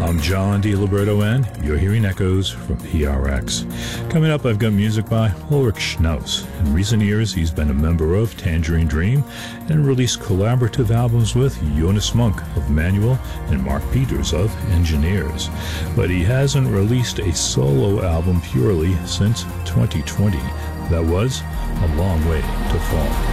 I'm John DiLiberto, and you're hearing Echoes from PRX. Coming up, I've got music by Ulrich Schnauz. In recent years, he's been a member of Tangerine Dream and released collaborative albums with Jonas Munk of Manual and Mark Peters of Engineers. But he hasn't released a solo album purely since 2020. That was A Long Way to Fall.